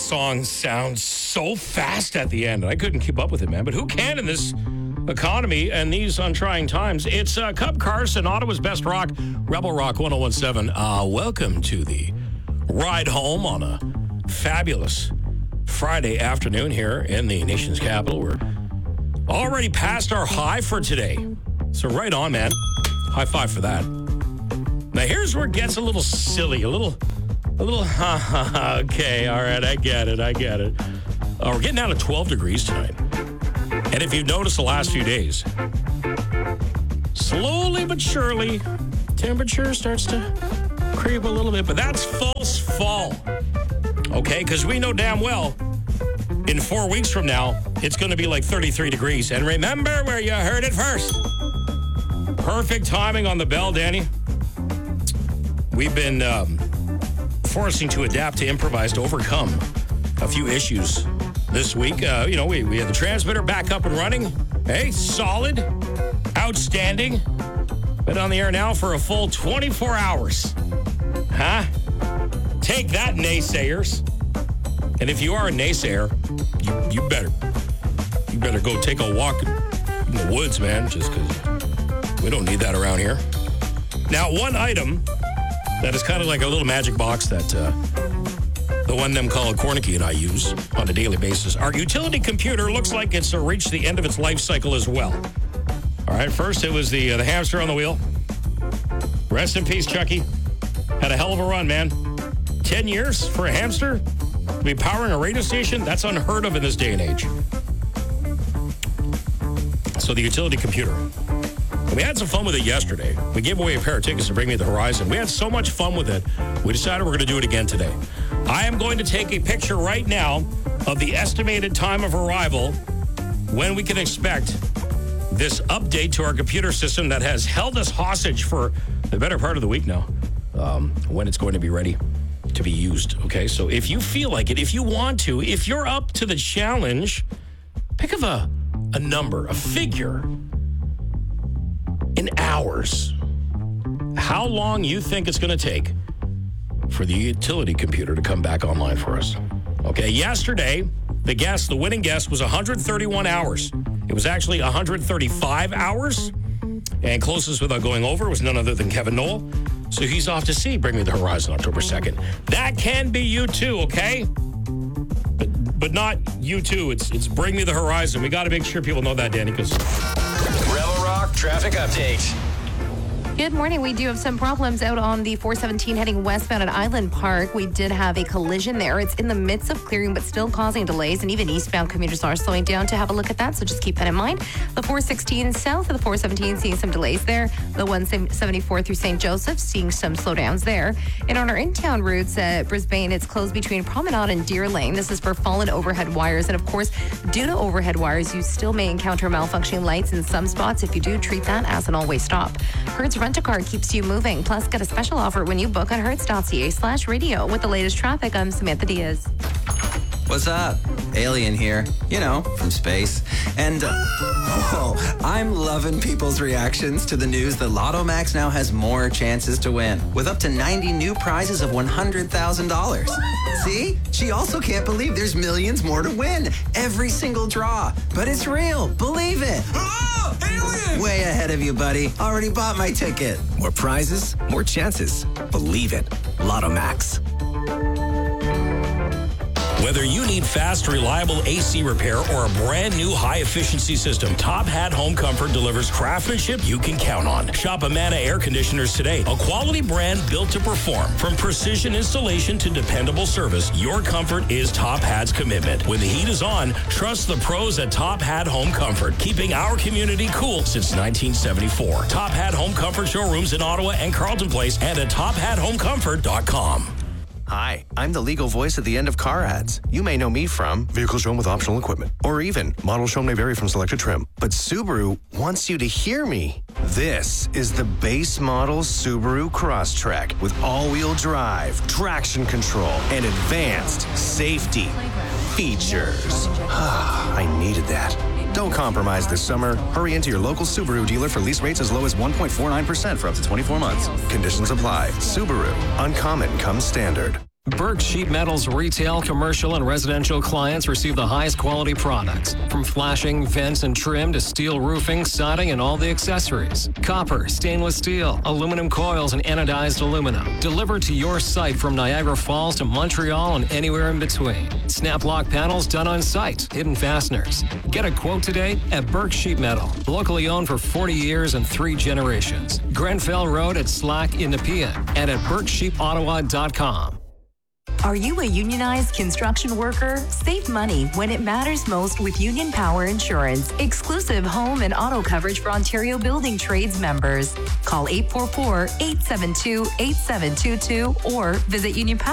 song sounds so fast at the end. I couldn't keep up with it, man. But who can in this economy and these untrying times? It's Cub Carson, Ottawa's best rock, Rebel Rock 1017. Welcome to the ride home on a fabulous Friday afternoon here in the nation's capital. We're already past our high for today. So right on, man. High five for that. Now here's where it gets a little silly, a little, okay, all right, I get it. We're getting down to 12 degrees tonight. And if you've noticed the last few days, slowly but surely, temperature starts to creep a little bit, but that's false fall. Okay, because we know damn well in 4 weeks from now, it's going to be like 33 degrees. And remember where you heard it first. Perfect timing on the bell, Danny. We've been forcing to adapt to improvise to overcome a few issues this week. We had the transmitter back up and running. Hey, solid, outstanding. Been on the air now for a full 24 hours. Huh? Take that, naysayers. And if you are a naysayer, you better go take a walk in the woods, man, just because we don't need that around here. Now, one item that is kind of like a little magic box that the one them called Cornicky and I use on a daily basis. Our utility computer looks like it's reached the end of its life cycle as well. All right, first it was the hamster on the wheel. Rest in peace, Chucky. Had a hell of a run, man. 10 years for a hamster to be powering a radio station? That's unheard of in this day and age. So the utility computer. We had some fun with it yesterday. We gave away a pair of tickets to Bring Me the Horizon. We had so much fun with it, we decided we're going to do it again today. I am going to take a picture right now of the estimated time of arrival when we can expect this update to our computer system that has held us hostage for the better part of the week now, when it's going to be ready to be used. Okay, so if you feel like it, if you want to, if you're up to the challenge, pick of a number, a figure in hours. How long you think it's going to take for the utility computer to come back online for us. Okay, yesterday, the winning guess was 131 hours. It was actually 135 hours. And closest without going over was none other than Kevin Knoll. So he's off to see Bring Me the Horizon October 2nd. That can be you too, okay? But not you too. It's Bring Me the Horizon. We got to make sure people know that, Danny, because... Rebel Rock traffic update. Good morning. We do have some problems out on the 417 heading westbound at Island Park. We did have a collision there. It's in the midst of clearing, but still causing delays, and even eastbound commuters are slowing down to have a look at that, so just keep that in mind. The 416 south of the 417 seeing some delays there. The 174 through St. Joseph seeing some slowdowns there. And on our in-town routes at Brisbane, it's closed between Promenade and Deer Lane. This is for fallen overhead wires, and of course, due to overhead wires, you still may encounter malfunctioning lights in some spots. If you do, treat that as an always stop. Hertz Rent-A-Car keeps you moving. Plus, get a special offer when you book on hertz.ca/radio. With the latest traffic, I'm Samantha Diaz. What's up? Alien here. You know, from space. And, I'm loving people's reactions to the news that Lotto Max now has more chances to win, with up to 90 new prizes of $100,000. See? She also can't believe there's millions more to win. Every single draw. But it's real. Believe it. Oh, alien! Way ahead of you, buddy. Already bought my ticket. More prizes, more chances. Believe it. Lotto Max. Whether you need fast, reliable AC repair or a brand new high-efficiency system, Top Hat Home Comfort delivers craftsmanship you can count on. Shop Amana Air Conditioners today, a quality brand built to perform. From precision installation to dependable service, your comfort is Top Hat's commitment. When the heat is on, trust the pros at Top Hat Home Comfort, keeping our community cool since 1974. Top Hat Home Comfort showrooms in Ottawa and Carleton Place and at tophathomecomfort.com. Hi, I'm the legal voice at the end of car ads. You may know me from vehicle shown with optional equipment, or even model shown may vary from selected trim. But Subaru wants you to hear me. This is the base model Subaru Crosstrek with all-wheel drive, traction control, and advanced safety features. I needed that. Don't compromise this summer. Hurry into your local Subaru dealer for lease rates as low as 1.49% for up to 24 months. Conditions apply. Subaru. Uncommon comes standard. Burke Sheet Metal's retail, commercial, and residential clients receive the highest quality products, from flashing, vents, and trim to steel roofing, siding, and all the accessories. Copper, stainless steel, aluminum coils, and anodized aluminum. Delivered to your site from Niagara Falls to Montreal and anywhere in between. Snap lock panels done on site. Hidden fasteners. Get a quote today at Burke Sheet Metal. Locally owned for 40 years and 3 generations. Grenfell Road at Slack in Nepean and at BurkeSheetOttawa.com. Are you a unionized construction worker? Save money when it matters most with Union Power Insurance. Exclusive home and auto coverage for Ontario Building Trades members. Call 844-872-8722 or visit Union Power.